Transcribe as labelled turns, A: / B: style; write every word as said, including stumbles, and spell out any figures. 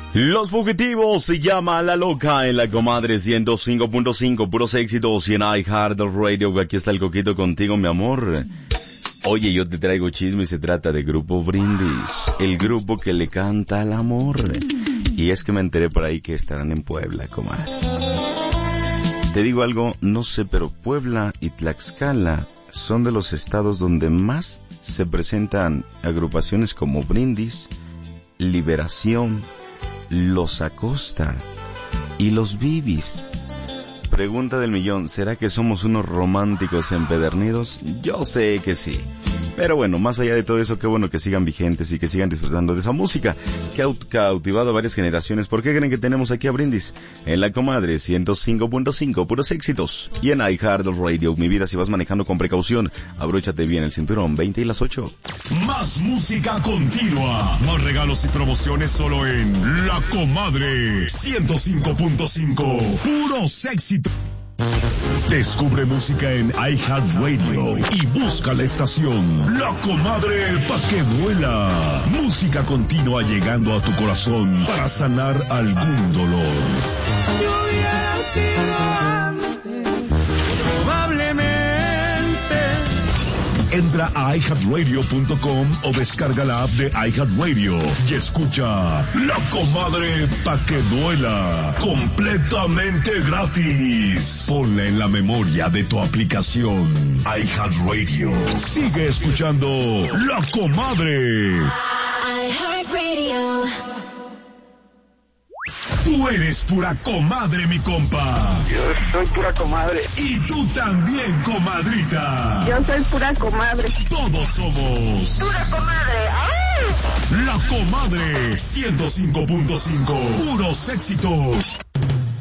A: Los Fugitivos se llama La Loca en la Comadre ciento cinco punto cinco, puros éxitos y en iHeartRadio. Aquí está el Coquito contigo, mi amor. Oye, yo te traigo chisme y se trata de Grupo Brindis, el grupo que le canta al amor. Y es que me enteré por ahí que estarán en Puebla, comadre. Te digo algo, no sé, pero Puebla y Tlaxcala son de los estados donde más se presentan agrupaciones como Brindis, Liberación, Los Acosta y Los Bibis. Pregunta del millón, ¿será que somos unos románticos empedernidos? Yo sé que sí. Pero bueno, más allá de todo eso, qué bueno que sigan vigentes y que sigan disfrutando de esa música que ha cautivado a varias generaciones. ¿Por qué creen que tenemos aquí a Brindis? En la Comadre ciento cinco punto cinco, puros éxitos. Y en iHeartRadio, mi vida, si vas manejando con precaución, abróchate bien el cinturón, veinte y las ocho.
B: Más música continua, más regalos y promociones solo en La Comadre ciento cinco punto cinco, puros éxitos. Descubre música en iHeartRadio y busca la estación La Comadre pa' que duela. Música continua llegando a tu corazón para sanar algún dolor.
C: Yo hubiera sido antes, probablemente.
B: Entra a i heart radio punto com o descarga la app de iHeartRadio y escucha La Comadre pa' que duela, completamente gratis. Ponla en la memoria de tu aplicación iHeartRadio. Sigue escuchando La Comadre.
D: iHeartRadio.
B: Tú eres pura comadre, mi compa.
E: Yo soy pura comadre.
B: Y tú también, comadrita.
E: Yo soy pura comadre.
B: Todos somos
E: Pura comadre. ¡Ay!
B: La Comadre ciento cinco punto cinco. Puros éxitos.